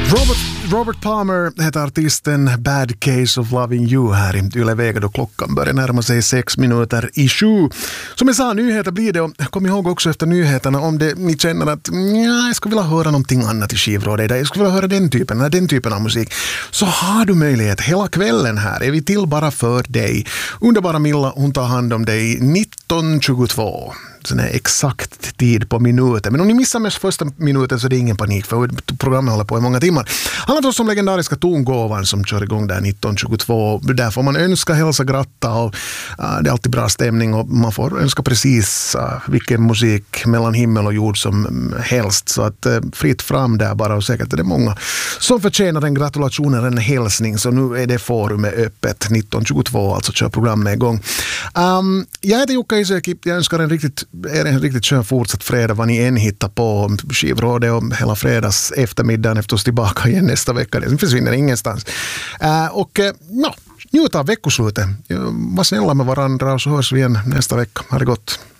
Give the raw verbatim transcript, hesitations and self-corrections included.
Robert, Robert Palmer heter artisten Bad Case of Loving You här i Yle Vega då klockan börjar närma sig sex minuter i sju. Som jag sa, nyheter blir det, och kom ihåg också efter nyheterna om det, ni känner att ja, jag skulle vilja höra någonting annat i skivrådet, jag skulle vilja höra den typen, den typen av musik, så har du möjlighet hela kvällen här, är vi till bara för dig. Underbara Milla, hon tar hand om dig nitton tjugotvå. Sån här exakt tid på minuten. Men om ni missar mest första minuten så är det ingen panik, för programmet håller på i många timmar. Han har förstås som legendariska tongåvan som kör igång där nitton tjugotvå. Där får man önska, hälsa, gratta och uh, det är alltid bra stämning och man får önska precis uh, vilken musik mellan himmel och jord som um, helst. Så att uh, fritt fram där bara, och säkert är det många som förtjänar en gratulation eller en hälsning. Så nu är det forumet öppet nitton tjugotvå, alltså kör programmet igång. Um, jag heter Jukka Isäki, jag önskar en riktigt är en riktigt skön fortsatt fredag vad ni än hittar på skivrådet, och hela fredags eftermiddagen efter oss tillbaka igen nästa vecka. Det försvinner ingenstans. Uh, och uh, no, njut av veckoslutet. Var snälla med varandra och så hörs vi igen nästa vecka. Ha det gott.